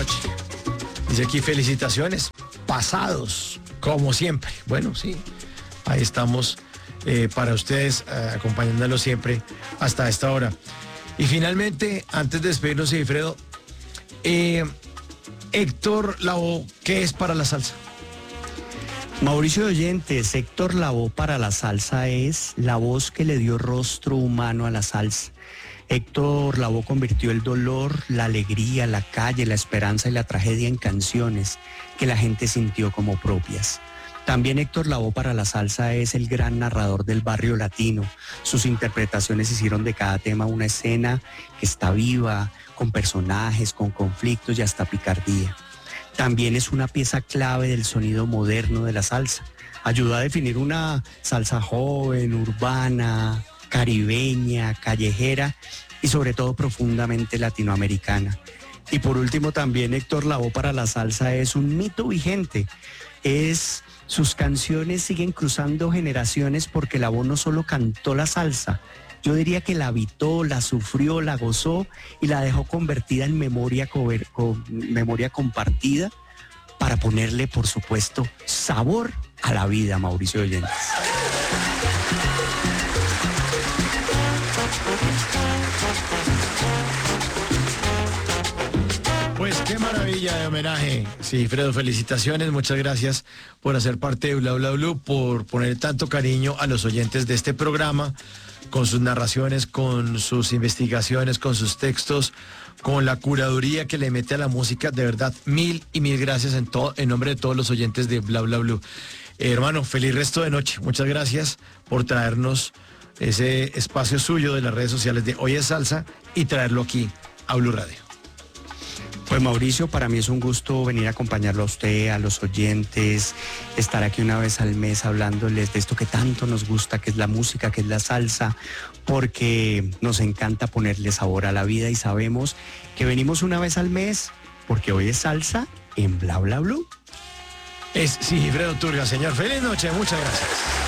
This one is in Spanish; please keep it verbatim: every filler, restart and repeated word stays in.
noche. Dice aquí felicitaciones, pasados, como siempre. Bueno, sí, ahí estamos eh, para ustedes, eh, acompañándolos siempre hasta esta hora. Y finalmente, antes de despedirnos, Sigifredo, eh, Héctor Lavoe, ¿qué es para la salsa? Mauricio de Oyentes, Héctor Lavoe para la salsa es la voz que le dio rostro humano a la salsa. Héctor Lavoe convirtió el dolor, la alegría, la calle, la esperanza y la tragedia en canciones que la gente sintió como propias. También Héctor Lavoe para la salsa es el gran narrador del barrio latino. Sus interpretaciones hicieron de cada tema una escena que está viva, con personajes, con conflictos y hasta picardía. También es una pieza clave del sonido moderno de la salsa. Ayuda a definir una salsa joven, urbana, caribeña, callejera y sobre todo profundamente latinoamericana. Y por último también Héctor Lavoe para la salsa es un mito vigente. Es, sus canciones siguen cruzando generaciones porque Lavoe no solo cantó la salsa, yo diría que la habitó, la sufrió, la gozó y la dejó convertida en memoria, cover, con, memoria compartida para ponerle, por supuesto, sabor a la vida, Mauricio Oyentes. Pues qué maravilla de homenaje. Sí, Fredo, felicitaciones, muchas gracias por hacer parte de Bla Bla Blue, por poner tanto cariño a los oyentes de este programa, con sus narraciones, con sus investigaciones, con sus textos, con la curaduría que le mete a la música. De verdad, mil y mil gracias en, todo, en nombre de todos los oyentes de Bla Bla Blue. Eh, hermano, feliz resto de noche. Muchas gracias por traernos ese espacio suyo de las redes sociales de Hoy es Salsa y traerlo aquí a Blue Radio. Pues Mauricio, para mí es un gusto venir a acompañarlo a usted, a los oyentes, estar aquí una vez al mes hablándoles de esto que tanto nos gusta, que es la música, que es la salsa, porque nos encanta ponerle sabor a la vida y sabemos que venimos una vez al mes porque hoy es salsa en Bla Bla Blue. Es Sigifredo Turga, señor. Feliz noche, muchas gracias.